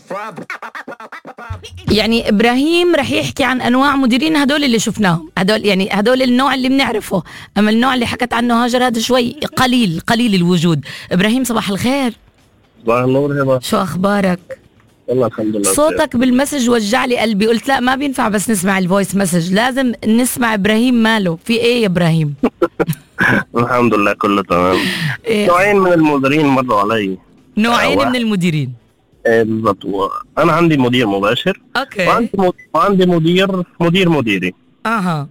يعني إبراهيم رح يحكي عن أنواع مديرين، هدول اللي شفناهم، هدول يعني هدول النوع اللي بنعرفه. أما النوع اللي حكت عنه هاجر هذا شوي قليل الوجود. إبراهيم صباح الخير. صباح النور. هبه، شو أخبارك؟ والله الحمد لله. صوتك بالمسج وجع لي قلبي، قلت لا ما بينفع بس نسمع الفويس مسج، لازم نسمع إبراهيم ماله في إيه يا إبراهيم؟ الحمد لله كله تمام. نوعين من المديرين مروا علي. نوعين من المديرين بالضبط. انا عندي مدير مباشر، اوكي، وعندي مديري. اها.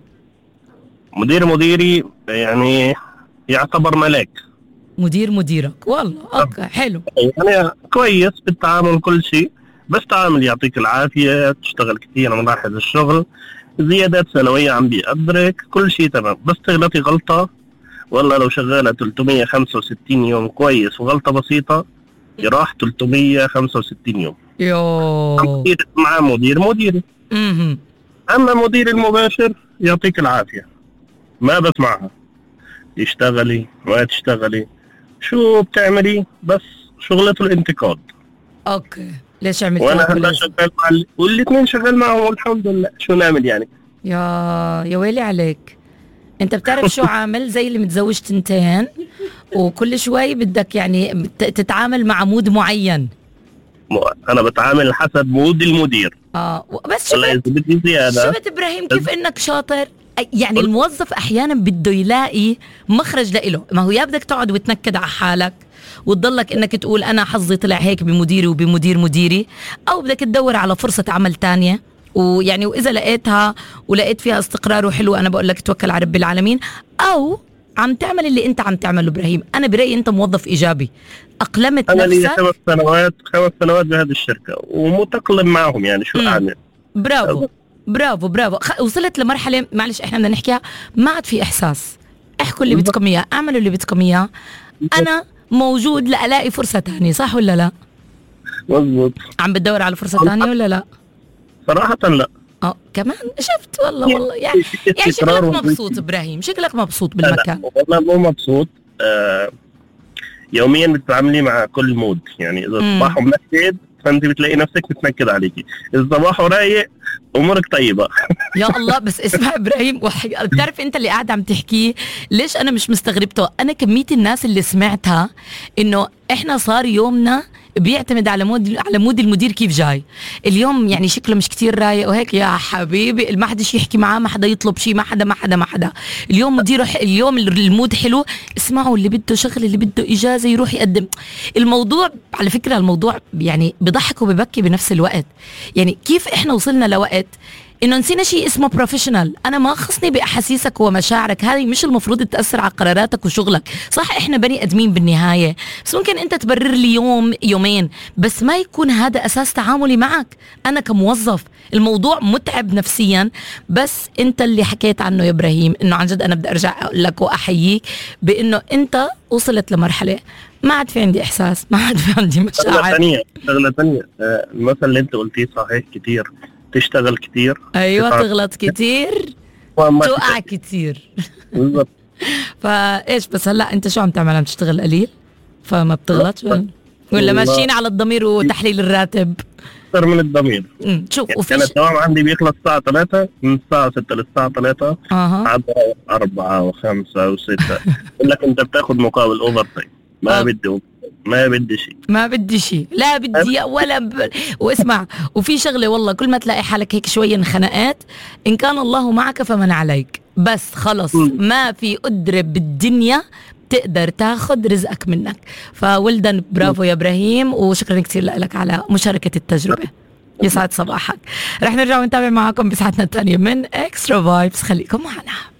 مديري يعني يعتبر ملاك. مديرك والله اوكي حلو. يعني كويس بالتعامل كل شيء، بس تعامل يعطيك العافية، تشتغل كثير، ملاحظ الشغل، زيادات سنوية عم بيقدرك، كل شيء تمام. بس تغلطي غلطة والله لو شغالة 365 يوم كويس وغلطة بسيطة يراح 365 يوم. يوه مع مديري. أما مدير المباشر يعطيك العافية، ما بسمعها، تشتغلي ما تشتغلي شو بتعملي، بس شغلته الانتقاد. اوكي ليش عملت؟ وانا هلا شغال مع والاثنين شغال معهم والحمد لله. شو نعمل يعني؟ يا ويلي عليك. انت بتعرف شو عامل زي اللي متزوج تنتين وكل شوي بدك يعني تتعامل مع مود معين. انا بتعامل حسب مود المدير. بس شفت ابراهيم كيف انك شاطر. يعني الموظف احيانا بده يلاقي مخرج لإله. ما هو يا بدك تقعد وتنكد على حالك وتضلك انك تقول انا حظي طلع هيك بمديري وبمدير مديري، او بدك تدور على فرصة عمل تانية. ويعني واذا لقيتها ولقيت فيها استقرار وحلو، انا بقول لك توكل على رب العالمين، او عم تعمل اللي انت عم تعمله. ابراهيم انا برأيي انت موظف ايجابي، اقلمت أنا نفسك. أنا لي 5 سنوات بهذه الشركة ومتأقلم معهم. يعني شو أعمل؟ برافو. وصلت لمرحلة معلش احنا بدنا نحكيها، ما عاد في احساس. احكوا اللي بدكم اياه، اعملوا اللي بدكم اياه، انا موجود لالاقي فرصة تانية. صح ولا لا؟ مظبوط. عم بتدور على فرصة تانية ولا لا؟ صراحة لا. كمان شفت والله يعني شكلك مبسوط ابراهيم، شكلك مبسوط بالمكان. والله مو مبسوط. يوميا بتتعاملي مع كل مود. يعني اذا صباحه منكد فانت بتلاقي نفسك بتنكد عليكي، اذا صباحه رايق امورك طيبه. يا الله. بس اسمع ابراهيم، بتعرف انت اللي قاعد عم تحكيه ليش انا مش مستغربته؟ انا كمية الناس اللي سمعتها انه احنا صار يومنا بيعتمد على مود المدير كيف جاي اليوم. يعني شكله مش كتير رايق وهيك، يا حبيبي ما حدش يحكي معاه، ما حدا يطلب شيء، ما حدا. اليوم مديره اليوم المود حلو، اسمعوا اللي بده شغل، اللي بده اجازه يروح يقدم. الموضوع على فكره الموضوع يعني بضحك وببكي بنفس الوقت. يعني كيف احنا وصلنا لوقت انه نسينا شيء اسمه بروفيشنال. انا ما خصني باحاسيسك ومشاعرك، هذه مش المفروض تاثر على قراراتك وشغلك. صح احنا بني ادمين بالنهايه، بس ممكن انت تبرر لي يوم يومين، بس ما يكون هذا اساس تعاملي معك انا كموظف. الموضوع متعب نفسيا. بس انت اللي حكيت عنه يا ابراهيم، انه عن جد انا بدي ارجع اقول لك واحييك بانه انت وصلت لمرحله ما عاد في عندي احساس، ما عاد في عندي مشاعر. شغله ثانيه المثل اللي انت قلتيه صحيح كتير. تشتغل كتير، ايوه، تغلط كتير، توقع كتير. بالضبط. فايش بس هلا انت شو عم تعمل؟ عم تشتغل قليل فما بتغلطش ولا ماشيين على الضمير وتحليل الراتب؟ اكثر من الضمير. شوف يعني انا الدوام عندي بيخلص الساعه 3، من الساعه 6 للساعه 3 عاد 4 و5 و6. بقول لك انت بتاخذ مقابل اوفر تايم. ما بدي شيء لا بدي ولا واسمع، وفي شغله والله كل ما تلاقي حالك هيك شويه انخنقات، ان كان الله معك فمن عليك. بس خلص ما في قدره بالدنيا تقدر تاخذ رزقك منك. فولدن برافو يا ابراهيم، وشكرا كثير لك على مشاركه التجربه. يسعد صباحك. رح نرجع ونتابع معكم بساعتنا الثانيه من اكسترا فايبس، خليكم معنا.